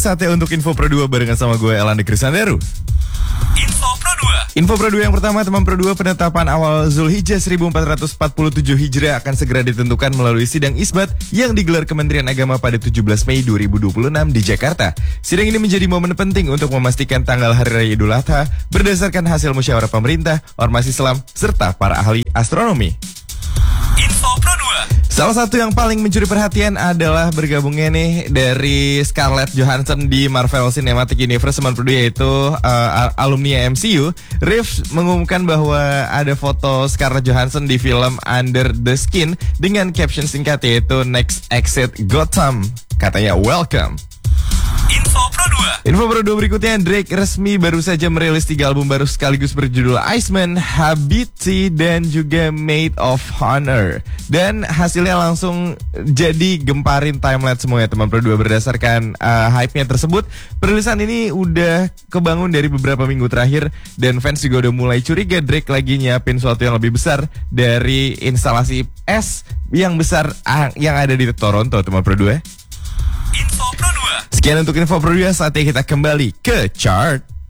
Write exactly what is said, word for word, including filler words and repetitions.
Saatnya untuk Info Pro dua barengan sama gue Elandi Krisanderu. Info Pro dua. Info Pro dua yang pertama, teman Pro dua, penetapan awal Zulhijjah seribu empat ratus empat puluh tujuh Hijriah akan segera ditentukan melalui sidang isbat yang digelar Kementerian Agama pada tujuh belas Mei dua ribu dua puluh enam di Jakarta. Sidang ini menjadi momen penting untuk memastikan tanggal Hari Raya Idul Adha berdasarkan hasil musyawarah pemerintah, ormas Islam, serta para ahli astronomi. Info Pro dua. Salah satu yang paling mencuri perhatian adalah bergabungnya nih dari Scarlett Johansson di Marvel Cinematic Universe, teman Pro dua, yaitu uh, alumni M C U. Reeves mengumumkan bahwa ada foto Scarlett Johansson di film Under the Skin dengan caption singkat yaitu Next Exit Gotham. Katanya welcome. Info Pro dua. Info Pro dua berikutnya, Drake resmi baru saja merilis tiga album baru sekaligus berjudul Iceman, Habiti, dan juga Made of Honor. Dan hasilnya langsung jadi gemparin timeline semuanya, teman Pro dua. Berdasarkan uh, hype-nya tersebut, perilisan ini udah kebangun dari beberapa minggu terakhir, dan fans juga udah mulai curiga Drake lagi nyiapin sesuatu yang lebih besar dari instalasi es yang besar ah, yang ada di Toronto, teman Pro dua. Info Pro dua. Sekian untuk Info Pro dua, saatnya kita kembali ke chart.